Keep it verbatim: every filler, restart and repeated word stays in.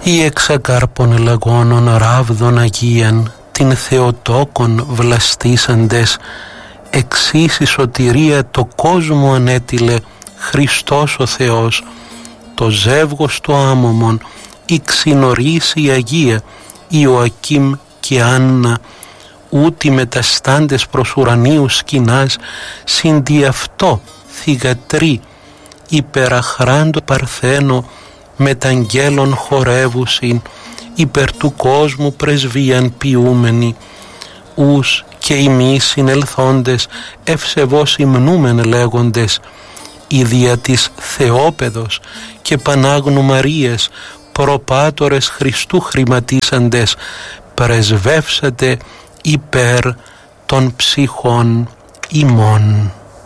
ή εξακάρπων λαγώνων ράβδων Αγίαν, την Θεοτόκον βλαστήσαντες, εξής η σωτηρία το κόσμο ανέτειλε Χριστός ο Θεός, το ζεύγος το άμωμον, η ξυνορής η Αγία, Ιωακήμ και Άννα, ούτι μεταστάντες προς ουρανίου σκηνάς, συντι αυτό θυγατροί, υπεραχράντο παρθένο, μεταγγέλων χορεύουσιν, υπερ του κόσμου πρεσβείαν ποιούμενοι, ους και ημείς συνελθόντες ευσεβώς υμνούμεν λέγοντες, η δια της Θεόπεδος και Πανάγνου Μαρίας προπάτορες Χριστού χρηματίσαντες, πρεσβεύσατε υπέρ των ψυχών ημών.